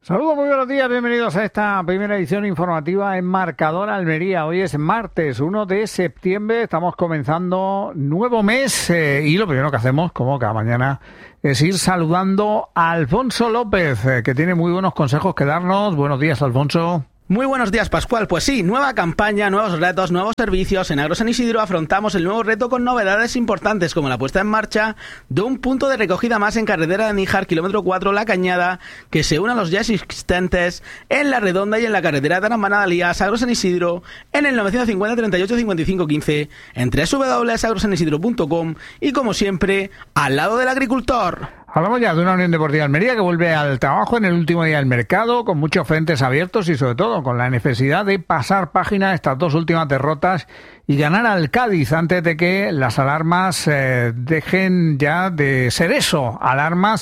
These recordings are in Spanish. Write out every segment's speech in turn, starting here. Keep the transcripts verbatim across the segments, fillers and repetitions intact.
Saludos, muy buenos días, bienvenidos a esta primera edición informativa en Marcador Almería. Hoy es martes uno de septiembre, estamos comenzando nuevo mes eh, y lo primero que hacemos, como cada mañana, es ir saludando a Alfonso López, eh, que tiene muy buenos consejos que darnos. Buenos días, Alfonso. Muy buenos días, Pascual. Pues sí, nueva campaña, nuevos retos, nuevos servicios. En Agro San Isidro afrontamos el nuevo reto con novedades importantes como la puesta en marcha de un punto de recogida más en carretera de Níjar, kilómetro cuatro, La Cañada, que se une a los ya existentes en La Redonda y en la carretera de Aramana-Dalías, Agro San Isidro, en el novecientos cincuenta, treinta y ocho, cincuenta y cinco, quince, en doble u doble u doble u punto agro san isidro punto com y, como siempre, al lado del agricultor. Hablamos ya de una Unión Deportiva Almería que vuelve al trabajo en el último día del mercado, con muchos frentes abiertos y sobre todo con la necesidad de pasar página estas dos últimas derrotas y ganar al Cádiz antes de que las alarmas eh, dejen ya de ser eso, alarmas,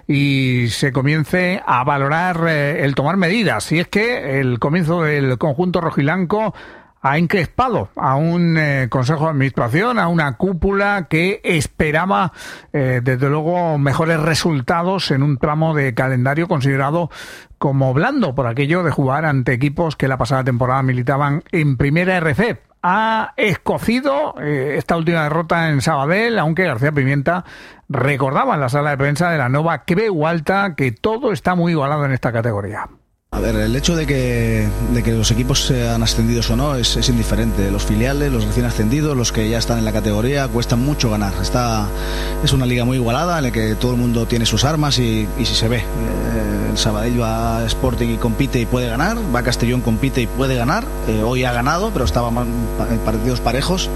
y se comience a valorar eh, el tomar medidas. Y es que el comienzo del conjunto rojiblanco ha encrespado a un eh, consejo de administración, a una cúpula que esperaba, eh, desde luego, mejores resultados en un tramo de calendario considerado como blando por aquello de jugar ante equipos que la pasada temporada militaban en Primera R F. Ha escocido eh, esta última derrota en Sabadell, aunque García Pimienta recordaba en la sala de prensa de la Nova Creu Alta que todo está muy igualado en esta categoría. A ver, el hecho de que, de que los equipos sean ascendidos o no es, es indiferente. Los filiales, los recién ascendidos, los que ya están en la categoría, cuesta mucho ganar. Está, es una liga muy igualada en la que todo el mundo tiene sus armas y, y si se ve. Eh, el Sabadell va a Sporting y compite y puede ganar, va a Castellón, compite y puede ganar. Eh, hoy ha ganado, pero estaban partidos parejos.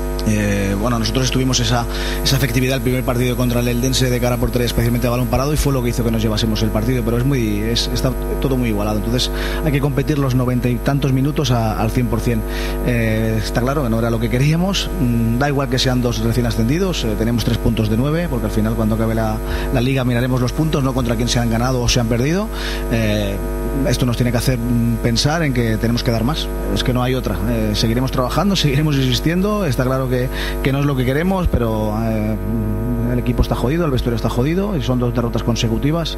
Eh, bueno, nosotros estuvimos esa, esa efectividad el primer partido contra el Eldense de cara a portería, especialmente a balón parado, y fue lo que hizo que nos llevásemos el partido, pero es muy es, está todo muy igualado, entonces hay que competir los noventa y tantos minutos a, al cien por ciento. Eh, está claro que no era lo que queríamos, mm, da igual que sean dos recién ascendidos, eh, tenemos tres puntos de nueve, porque al final cuando acabe la, la liga miraremos los puntos, no contra quién se han ganado o se han perdido. eh, Esto nos tiene que hacer pensar en que tenemos que dar más, es que no hay otra. Eh, seguiremos trabajando, seguiremos insistiendo, está claro que, que no es lo que queremos, pero eh, el equipo está jodido, el vestuario está jodido, y son dos derrotas consecutivas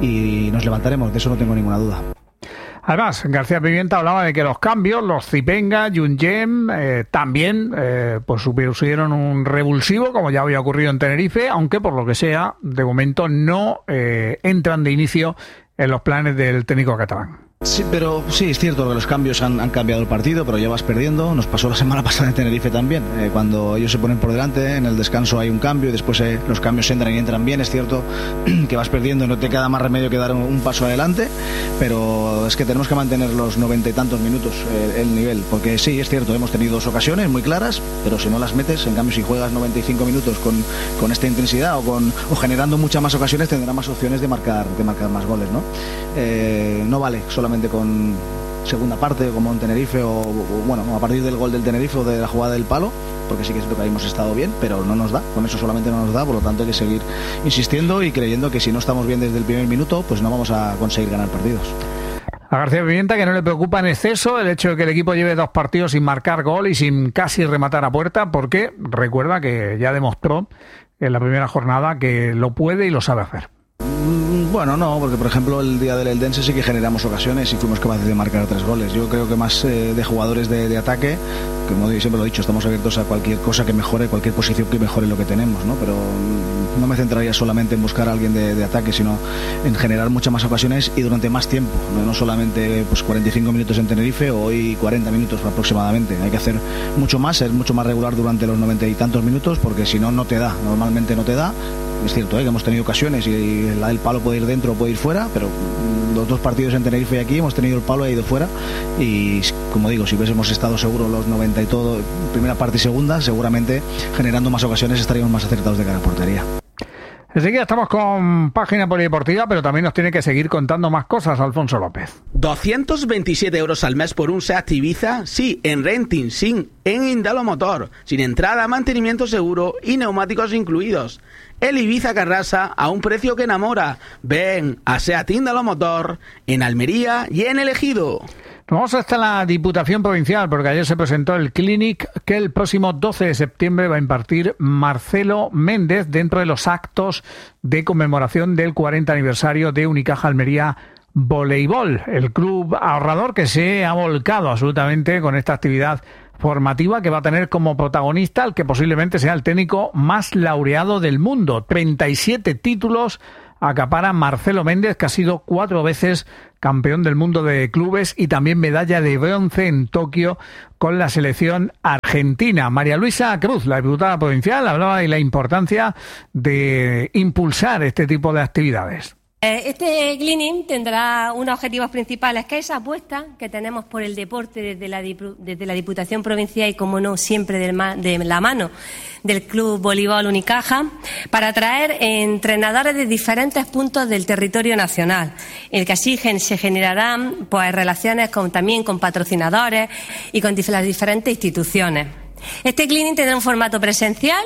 y nos levantaremos, de eso no tengo ninguna duda. Además, García Pimienta hablaba de que los cambios, los Zipenga, Junyem, eh, también eh, pues supusieron un revulsivo, como ya había ocurrido en Tenerife, aunque por lo que sea, de momento no eh, entran de inicio en los planes del técnico catalán. Sí, pero sí, es cierto que los cambios han, han cambiado el partido, pero ya vas perdiendo. Nos pasó la semana pasada en Tenerife también. Eh, cuando ellos se ponen por delante, en el descanso hay un cambio y después eh, los cambios entran y entran bien. Es cierto que vas perdiendo y no te queda más remedio que dar un, un paso adelante, pero es que tenemos que mantener los noventa y tantos minutos eh, el nivel, porque sí, es cierto, hemos tenido dos ocasiones muy claras, pero si no las metes, en cambio si juegas noventa y cinco minutos con, con esta intensidad o, con, o generando muchas más ocasiones, tendrás más opciones de marcar, de marcar más goles, ¿no? Eh, no vale solamente con segunda parte como en Tenerife o, o bueno, a partir del gol del Tenerife o de la jugada del palo, porque sí que es cierto que ahí hemos estado bien, pero no nos da, con eso solamente no nos da, por lo tanto hay que seguir insistiendo y creyendo que si no estamos bien desde el primer minuto, pues no vamos a conseguir ganar partidos. A García Pimienta, que no le preocupa en exceso el hecho de que el equipo lleve dos partidos sin marcar gol y sin casi rematar a puerta, porque recuerda que ya demostró en la primera jornada que lo puede y lo sabe hacer. Bueno, no, porque por ejemplo el día del Eldense sí que generamos ocasiones y fuimos capaces de marcar tres goles. Yo creo que más eh, de jugadores de, de ataque, como siempre lo he dicho, estamos abiertos a cualquier cosa que mejore, cualquier posición que mejore lo que tenemos, ¿no? Pero no me centraría solamente en buscar a alguien de, de ataque, sino en generar muchas más ocasiones y durante más tiempo, no, no solamente pues cuarenta y cinco minutos en Tenerife o hoy cuarenta minutos aproximadamente. Hay que hacer mucho más, ser mucho más regular durante los noventa y tantos minutos, porque si no, no te da, normalmente no te da. Es cierto, ¿eh? que hemos tenido ocasiones y la del palo puede ir dentro o puede ir fuera, pero los dos partidos en Tenerife y aquí hemos tenido el palo y ha ido fuera, y como digo, si hubiésemos estado seguros los noventa y todo, primera parte y segunda, seguramente generando más ocasiones estaríamos más acertados de cara a portería. Enseguida estamos con Página Polideportiva, pero también nos tiene que seguir contando más cosas Alfonso López. doscientos veintisiete euros al mes por un SEAT Ibiza, sí, en renting, sin, en Indalo Motor, sin entrada, mantenimiento seguro y neumáticos incluidos. El Ibiza Carrasa a un precio que enamora. Ven a SEAT Indalo Motor en Almería y en El Ejido. Vamos hasta la Diputación Provincial, porque ayer se presentó el Clinic que el próximo doce de septiembre va a impartir Marcelo Méndez dentro de los actos de conmemoración del cuarenta aniversario de Unicaja Almería voleibol, el club ahorrador que se ha volcado absolutamente con esta actividad formativa que va a tener como protagonista al que posiblemente sea el técnico más laureado del mundo. treinta y siete títulos acapara Marcelo Méndez, que ha sido cuatro veces campeón del mundo de clubes y también medalla de bronce en Tokio con la selección argentina. María Luisa Cruz, la diputada provincial, hablaba de la importancia de impulsar este tipo de actividades. Este Cleaning tendrá unos objetivos principales, que es esa apuesta que tenemos por el deporte desde la, desde la Diputación Provincial y, como no, siempre de la mano del Club Voleibol Unicaja, para atraer entrenadores de diferentes puntos del territorio nacional, en el que así se generarán pues, relaciones con, también con patrocinadores y con las diferentes instituciones. Este Cleaning tendrá un formato presencial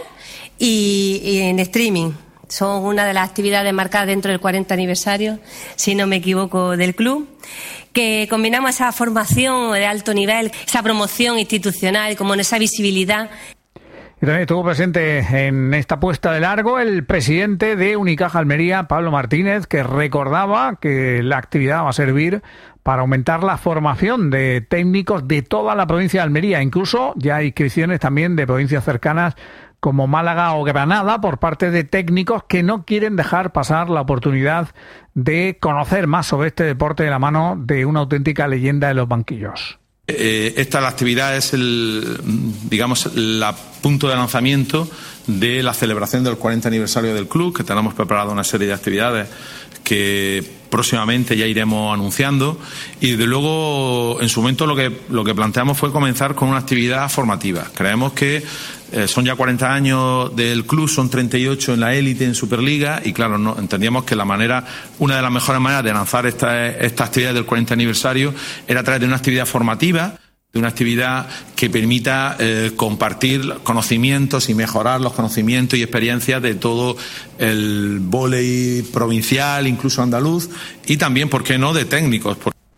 y, y en streaming. Son una de las actividades marcadas dentro del cuarenta aniversario, si no me equivoco, del club, que combinamos esa formación de alto nivel, esa promoción institucional, como en esa visibilidad. Y también estuvo presente en esta puesta de largo el presidente de Unicaja Almería, Pablo Martínez, que recordaba que la actividad va a servir para aumentar la formación de técnicos de toda la provincia de Almería. Incluso ya hay inscripciones también de provincias cercanas como Málaga o Granada por parte de técnicos que no quieren dejar pasar la oportunidad de conocer más sobre este deporte de la mano de una auténtica leyenda de los banquillos. Eh, esta la actividad es el, digamos, el punto de lanzamiento de la celebración del cuarenta aniversario del club, que tenemos preparado una serie de actividades que próximamente ya iremos anunciando, y desde luego en su momento lo que lo que planteamos fue comenzar con una actividad formativa. Creemos que eh, son ya cuarenta años del club, son treinta y ocho en la élite, en Superliga, y claro, no, entendíamos que la manera, una de las mejores maneras de lanzar esta, esta actividad del cuarenta aniversario era a través de una actividad formativa, de una actividad que permita eh, compartir conocimientos y mejorar los conocimientos y experiencias de todo el vóley provincial, incluso andaluz, y también, ¿por qué no?, de técnicos.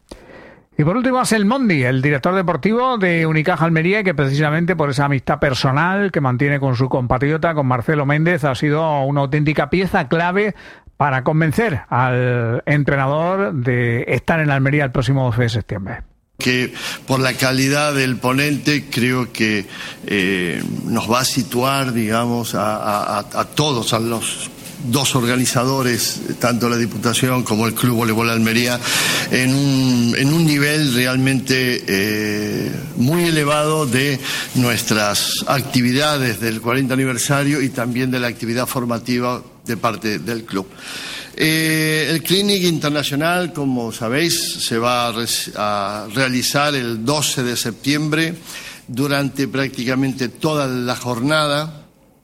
Y por último, Asel Mondi, el director deportivo de Unicaja Almería, que precisamente por esa amistad personal que mantiene con su compatriota, con Marcelo Méndez, ha sido una auténtica pieza clave para convencer al entrenador de estar en Almería el próximo doce de septiembre. Que por la calidad del ponente creo que eh, nos va a situar, digamos, a, a, a todos, a los dos organizadores, tanto la Diputación como el Club Voleibol Almería, en un, en un nivel realmente eh, muy elevado de nuestras actividades del cuarenta aniversario y también de la actividad formativa de parte del club. Eh, el Clinic Internacional, como sabéis, se va a, re a realizar el doce de septiembre durante prácticamente toda la jornada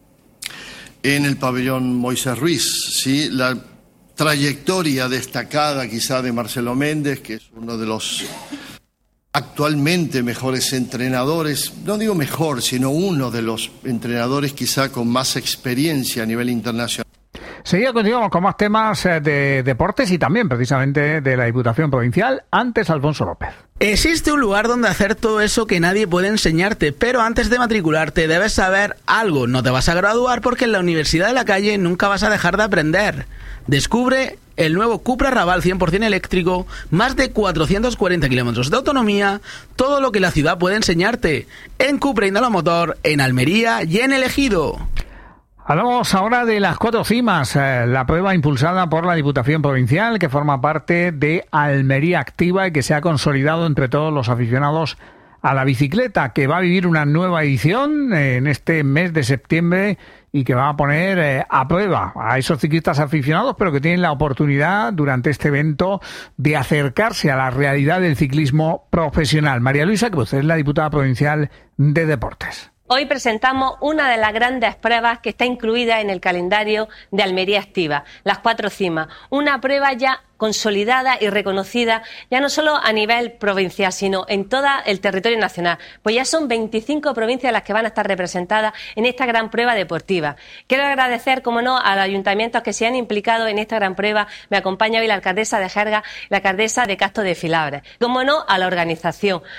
en el pabellón Moisés Ruiz. ¿Sí? La trayectoria destacada quizá de Marcelo Méndez, que es uno de los actualmente mejores entrenadores, no digo mejor, sino uno de los entrenadores quizá con más experiencia a nivel internacional. Seguida continuamos con más temas de deportes y también precisamente de la Diputación Provincial. Antes, Alfonso López. Existe un lugar donde hacer todo eso que nadie puede enseñarte, pero antes de matricularte debes saber algo. No te vas a graduar porque en la Universidad de la Calle nunca vas a dejar de aprender. Descubre el nuevo Cupra Raval cien por ciento eléctrico, más de cuatrocientos cuarenta kilómetros de autonomía, todo lo que la ciudad puede enseñarte. En Cupra Indalo Motor, en Almería y en El Ejido. Hablamos ahora de las cuatro cimas, eh, la prueba impulsada por la Diputación Provincial, que forma parte de Almería Activa y que se ha consolidado entre todos los aficionados a la bicicleta, que va a vivir una nueva edición eh, en este mes de septiembre y que va a poner eh, a prueba a esos ciclistas aficionados, pero que tienen la oportunidad durante este evento de acercarse a la realidad del ciclismo profesional. María Luisa Cruz es la diputada provincial de Deportes. Hoy presentamos una de las grandes pruebas que está incluida en el calendario de Almería Activa, las cuatro cimas. Una prueba ya consolidada y reconocida, ya no solo a nivel provincial, sino en todo el territorio nacional. Pues ya son veinticinco provincias las que van a estar representadas en esta gran prueba deportiva. Quiero agradecer, como no, a los ayuntamientos que se han implicado en esta gran prueba. Me acompaña hoy la alcaldesa de Jerga, la alcaldesa de Castro de Filabres. Como no, a la organización.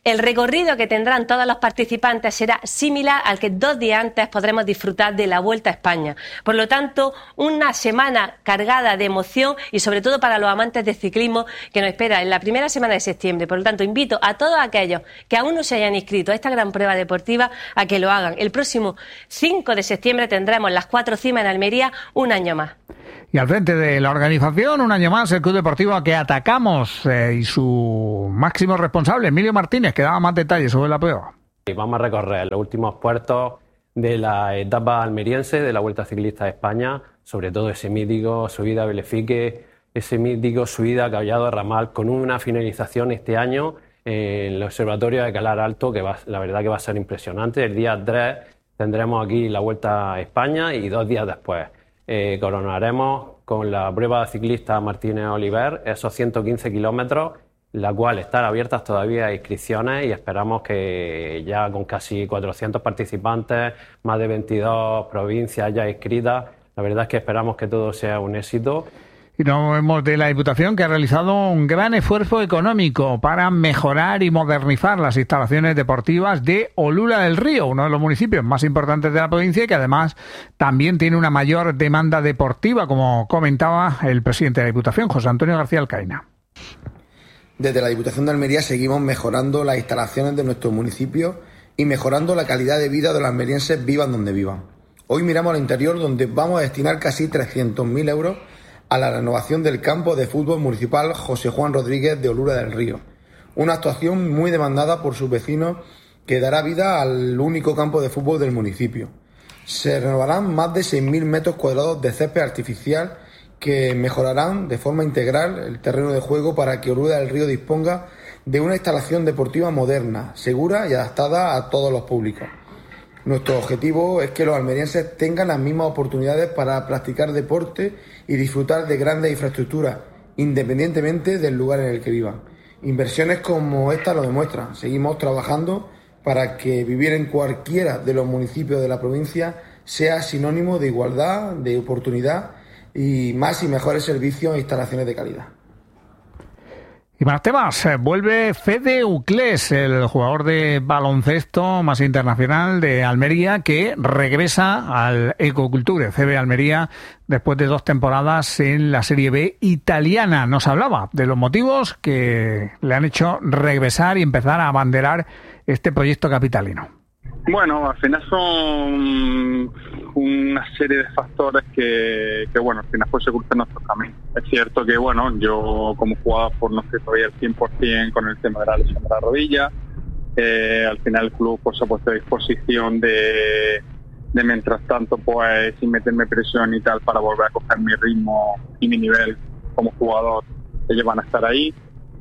El recorrido que tendrán todos los participantes será similar al que dos días antes podremos disfrutar de la Vuelta a España. Por lo tanto, una semana cargada de emoción y sobre todo para los amantes del ciclismo que nos espera en la primera semana de septiembre. Por lo tanto, invito a todos aquellos que aún no se hayan inscrito a esta gran prueba deportiva a que lo hagan. El próximo cinco de septiembre tendremos las cuatro cimas en Almería, un año más. Y al frente de la organización, un año más, el Club Deportivo que atacamos eh, y su máximo responsable, Emilio Martínez, que daba más detalles sobre la prueba. Y vamos a recorrer los últimos puertos de la etapa almeriense de la Vuelta Ciclista de España, sobre todo ese mítico subida a Belefique, ese mítico subida a Caballado de Ramal, con una finalización este año en el Observatorio de Calar Alto, que va, la verdad que va a ser impresionante. El día tres tendremos aquí la Vuelta a España y dos días después Eh, coronaremos con la prueba ciclista Martínez Oliver esos ciento quince kilómetros, la cual están abiertas todavía inscripciones y esperamos que ya con casi cuatrocientos participantes, más de veintidós provincias ya inscritas, la verdad es que esperamos que todo sea un éxito. Y nos vemos de la Diputación, que ha realizado un gran esfuerzo económico para mejorar y modernizar las instalaciones deportivas de Olula del Río, uno de los municipios más importantes de la provincia y que además también tiene una mayor demanda deportiva, como comentaba el presidente de la Diputación, José Antonio García Alcaina. Desde la Diputación de Almería seguimos mejorando las instalaciones de nuestro municipio y mejorando la calidad de vida de los almerienses, vivan donde vivan. Hoy miramos al interior, donde vamos a destinar casi trescientos mil euros a la renovación del campo de fútbol municipal José Juan Rodríguez de Olura del Río. Una actuación muy demandada por sus vecinos que dará vida al único campo de fútbol del municipio. Se renovarán más de seis mil metros cuadrados de césped artificial que mejorarán de forma integral el terreno de juego para que Olura del Río disponga de una instalación deportiva moderna, segura y adaptada a todos los públicos. Nuestro objetivo es que los almerienses tengan las mismas oportunidades para practicar deporte y disfrutar de grandes infraestructuras, independientemente del lugar en el que vivan. Inversiones como esta lo demuestran. Seguimos trabajando para que vivir en cualquiera de los municipios de la provincia sea sinónimo de igualdad, de oportunidad y más y mejores servicios e instalaciones de calidad. Y más temas, vuelve Fede Uclés, el jugador de baloncesto más internacional de Almería, que regresa al Ecoculture C B Almería después de dos temporadas en la Serie B italiana. Nos hablaba de los motivos que le han hecho regresar y empezar a abanderar este proyecto capitalino. Bueno, al final son una serie de factores que, que bueno, al final pues se cruzan nuestros caminos. Es cierto que, bueno, yo como jugador pues no estoy todavía al cien por ciento con el tema de la lesión de la rodilla. Eh, al final el club pues se ha puesto a disposición de, de mientras tanto pues sin meterme presión y tal para volver a coger mi ritmo y mi nivel como jugador, ellos van a estar ahí.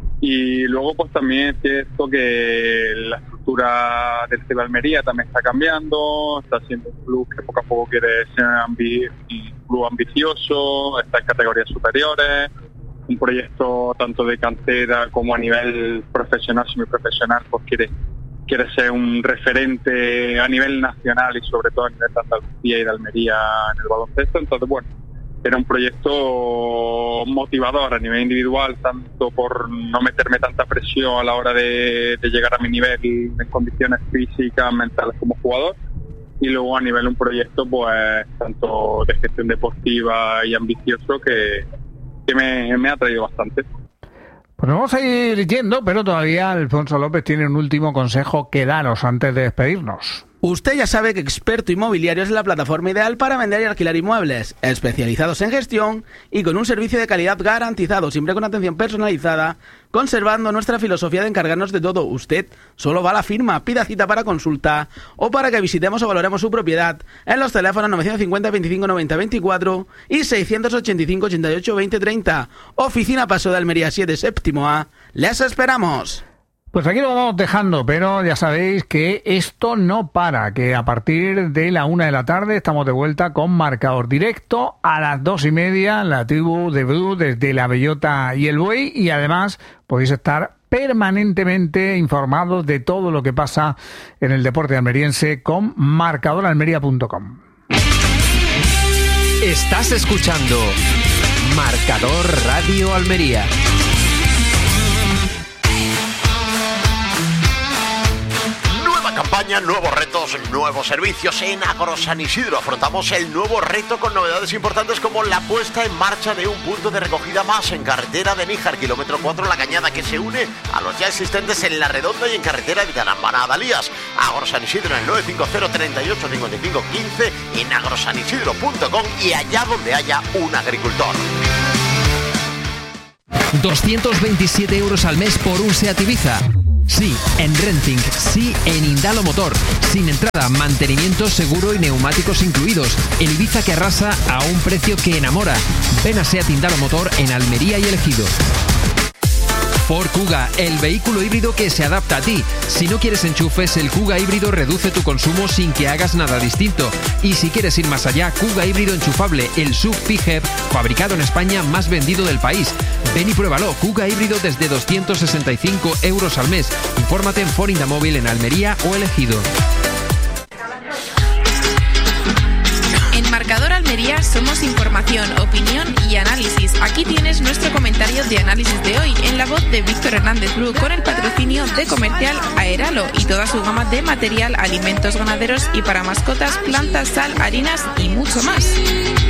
Y luego pues también es cierto que la estructura del C B Almería también está cambiando, está siendo un club que poco a poco quiere ser ambi- un club ambicioso, está en categorías superiores, un proyecto tanto de cantera como a nivel profesional, semiprofesional, pues quiere, quiere ser un referente a nivel nacional y sobre todo a nivel de Andalucía y de Almería en el baloncesto. Entonces bueno, era un proyecto motivador a nivel individual, tanto por no meterme tanta presión a la hora de, de llegar a mi nivel en condiciones físicas, mentales como jugador, y luego a nivel un proyecto pues tanto de gestión deportiva y ambicioso que, que me, me ha traído bastante. Pues nos vamos a ir yendo, pero todavía Alfonso López tiene un último consejo que daros antes de despedirnos. Usted ya sabe que Experto Inmobiliario es la plataforma ideal para vender y alquilar inmuebles, especializados en gestión y con un servicio de calidad garantizado, siempre con atención personalizada, conservando nuestra filosofía de encargarnos de todo. Usted solo va a la firma, pida cita para consulta o para que visitemos o valoremos su propiedad en los teléfonos novecientos cincuenta, veinticinco, noventa, veinticuatro y seiscientos ochenta y cinco, ochenta y ocho, veinte, treinta. Oficina Paso de Almería siete, séptimo A. ¡Les esperamos! Pues aquí lo vamos dejando, pero ya sabéis que esto no para, que a partir de la una de la tarde estamos de vuelta con Marcador Directo a las dos y media, la tribu de Bru desde La Bellota y el Buey, y además podéis estar permanentemente informados de todo lo que pasa en el deporte almeriense con marcador almería punto com. Estás escuchando Marcador Radio Almería. campaña, nuevos retos, nuevos servicios. En Agro San Isidro afrontamos el nuevo reto con novedades importantes como la puesta en marcha de un punto de recogida más en carretera de Níjar, kilómetro cuatro, La Cañada, que se une a los ya existentes en La Redonda y en carretera de Tarambana a Dalías. Agro San Isidro en el nueve cinco cero, treinta y ocho, cincuenta y cinco, quince, en agrosanisidro punto com y allá donde haya un agricultor. doscientos veintisiete euros al mes por un SEAT Ibiza. Sí, en Renting, sí en Indalo Motor. Sin entrada, mantenimiento, seguro y neumáticos incluidos. El Ibiza que arrasa a un precio que enamora. Ven a SEAT Indalo Motor en Almería y El Ejido. Ford Kuga, el vehículo híbrido que se adapta a ti. Si no quieres enchufes, el Kuga híbrido reduce tu consumo sin que hagas nada distinto. Y si quieres ir más allá, Kuga híbrido enchufable, el S U V P H E V, fabricado en España, más vendido del país. Ven y pruébalo, Kuga híbrido desde doscientos sesenta y cinco euros al mes. Infórmate en Ford Indamóvil en Almería o El Ejido. En Marcador Almería somos información, opinión y análisis. Aquí tienes nuestro comentario de análisis de hoy en la voz de Víctor Hernández Bru, con el patrocinio de Comercial Aeralo y toda su gama de material, alimentos ganaderos y para mascotas, plantas, sal, harinas y mucho más.